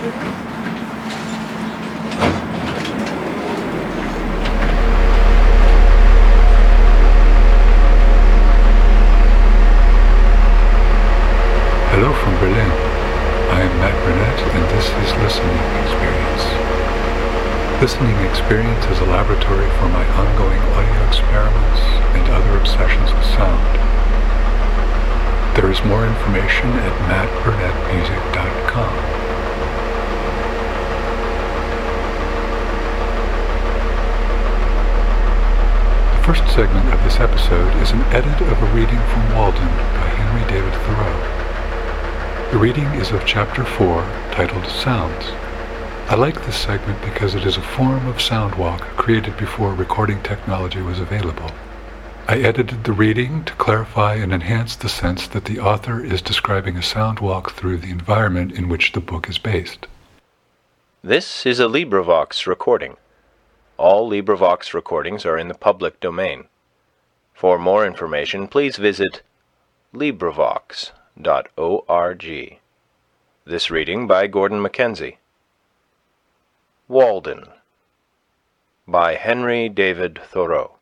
Hello from Berlin. I am Matt Burnett, and this is Listening Experience. Listening Experience is a laboratory for my ongoing audio experiments and other obsessions with sound. There is more information at mattburnettmusic.com. The first segment of this episode is an edit of a reading from Walden by Henry David Thoreau. The reading is of Chapter 4, titled Sounds. I like this segment because it is a form of sound walk created before recording technology was available. I edited the reading to clarify and enhance the sense that the author is describing a sound walk through the environment in which the book is based. This is a LibriVox recording. All LibriVox recordings are in the public domain. For more information, please visit LibriVox.org. This reading by Gordon Mackenzie. Walden by Henry David Thoreau.